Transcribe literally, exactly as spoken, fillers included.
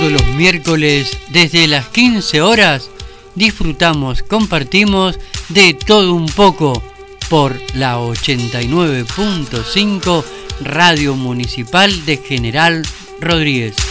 Todos los miércoles desde las quince horas disfrutamos, compartimos de todo un poco por la ochenta y nueve punto cinco Radio Municipal de General Rodríguez.